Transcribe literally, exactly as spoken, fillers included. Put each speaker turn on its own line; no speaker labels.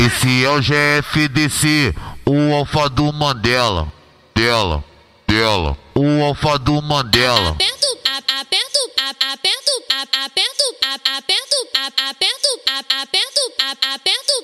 Esse é o G F D C, o alfa do Mandela. Dela, dela, o alfa do Mandela.